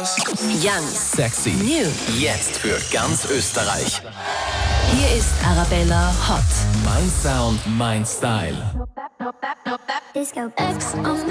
Young, Sexy. New. Jetzt für ganz Österreich. Hier ist Arabella Hot. Mein Sound, mein Style. Disco X on